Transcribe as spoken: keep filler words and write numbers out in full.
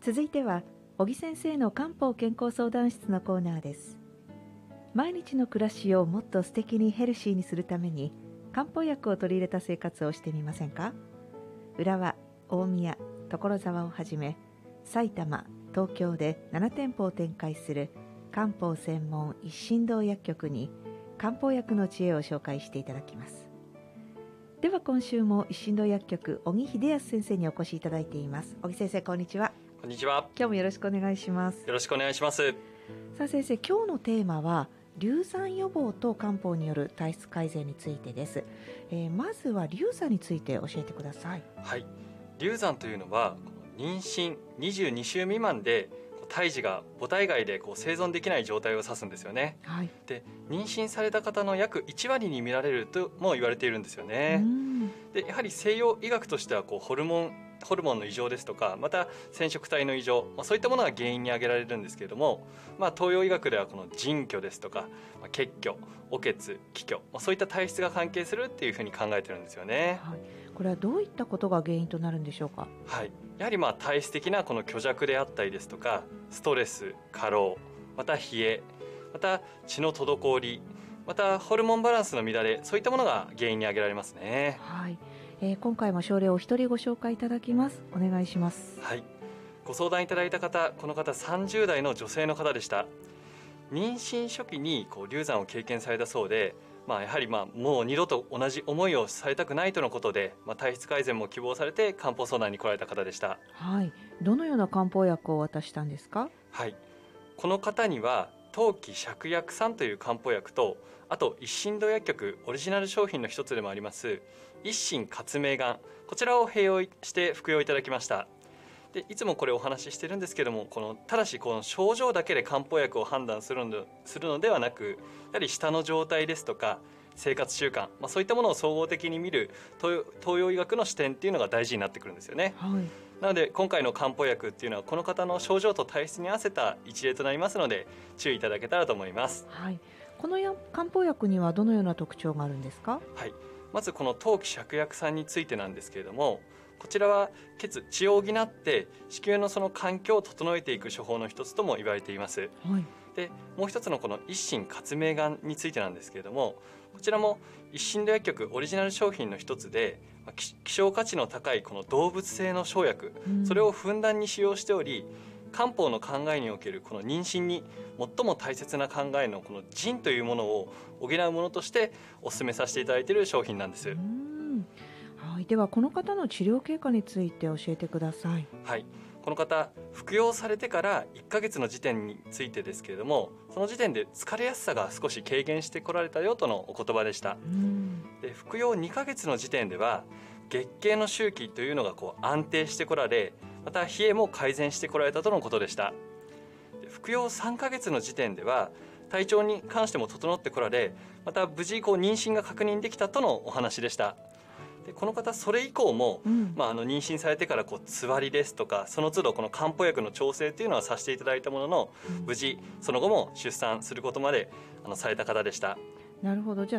続いては小木先生の漢方健康相談室のコーナーです。毎日の暮らしをもっと素敵にヘルシーにするために漢方薬を取り入れた生活をしてみませんか。浦和、大宮、所沢をはじめ埼玉、東京でなな店舗を展開する漢方専門一心堂薬局に漢方薬の知恵を紹介していただきます。では今週も一心堂薬局小木秀康先生にお越しいただいています。小木先生、こんにちは。 こんにちは。 今日もよろしくお願いします。 よろしくお願いします。 さあ先生、今日のテーマは流産予防と漢方による体質改善についてです。えー、まずは流産について教えてください。 はい、流産というのは妊娠にじゅうに週未満で胎児が母体外でこう生存できない状態を指すんですよね。はい、で妊娠された方の約いち割に見られるとも言われているんですよね。でやはり西洋医学としてはこうホルモンホルモンの異常ですとか、また染色体の異常、まあ、そういったものが原因に挙げられるんですけれども、まあ、東洋医学ではこの腎虚ですとか、まあ、血虚、お血、気虚、まあ、そういった体質が関係するっていうふうに考えてるんですよね。 はい、これはどういったことが原因となるんでしょうか。 はい、やはりまあ体質的なこの虚弱であったりですとか、ストレス、過労、また冷え、また血の滞り、またホルモンバランスの乱れ、そういったものが原因に挙げられますね。 はい、えー、今回も症例をお一人ご紹介いただきます。お願いします。 はい、ご相談いただいた方、この方さんじゅう代の女性の方でした。妊娠初期にこう流産を経験されたそうで、まあ、やはりまあもう二度と同じ思いをされたくないとのことで、まあ、体質改善も希望されて漢方相談に来られた方でした。 はい、どのような漢方薬を渡したんですか。 はい、この方には当帰芍薬散という漢方薬と、あと一心堂薬局オリジナル商品の一つでもあります一心活明丸、こちらを併用して服用いただきました。でいつもこれお話ししてるんですけども、このただしこの症状だけで漢方薬を判断するのするのではなく、やはり舌の状態ですとか生活習慣、まあ、そういったものを総合的に見る 東, 東洋医学の視点っていうのが大事になってくるんですよね。はい、なので今回の漢方薬っていうのはこの方の症状と体質に合わせた一例となりますので、注意いただけたらと思います。 はい、このや漢方薬にはどのような特徴があるんですか。 はい、まずこの当帰芍薬散についてなんですけれども、こちらは血血を補って子宮のその環境を整えていく処方の一つとも言われています。はい、でもう一つのこの一心活明丸についてなんですけれども、こちらも一心堂薬局オリジナル商品の一つで、希少価値の高いこの動物性の生薬、うん、それをふんだんに使用しており、漢方の考えにおけるこの妊娠に最も大切な考えのこの腎というものを補うものとしてお勧めさせていただいている商品なんです。うん、 はい、ではこの方の治療経過について教えてください。 はい、この方服用されてからいっかげつの時点についてですけれども、その時点で疲れやすさが少し軽減してこられたよとのお言葉でした。うん、で服用にかげつの時点では月経の周期というのがこう安定してこられ、また冷えも改善してこられたとのことでした。で服用さんかげつの時点では体調に関しても整ってこられ、また無事こう妊娠が確認できたとのお話でした。でこの方それ以降も、うんまあ、あの妊娠されてからこうつわりですとか、その都度この漢方薬の調整というのはさせていただいたものの、うん、無事その後も出産することまであのされた方でした。 なるほど。じゃあ